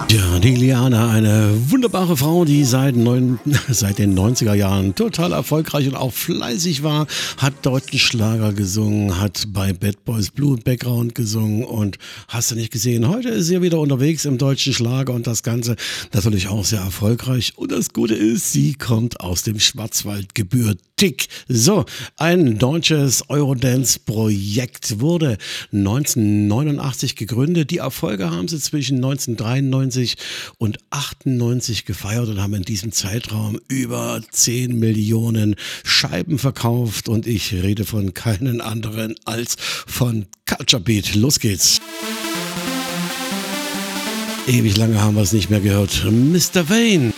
Ja, die Liana, eine wunderbare Frau, die seit den 90er Jahren total erfolgreich und auch fleißig war, hat deutschen Schlager gesungen, hat bei Bad Boys Blue Background gesungen und hast du nicht gesehen, heute ist sie wieder unterwegs im deutschen Schlager und das Ganze natürlich auch sehr erfolgreich. Und das Gute ist, sie kommt aus dem Schwarzwald gebürtig. So, ein deutsches Eurodance-Projekt wurde 1989 gegründet. Die Erfolge haben sie zwischen 1993 und 98 gefeiert und haben in diesem Zeitraum über 10 Millionen Scheiben verkauft und ich rede von keinen anderen als von Culture Beat. Los geht's. Ewig lange haben wir es nicht mehr gehört. Mr. Vane.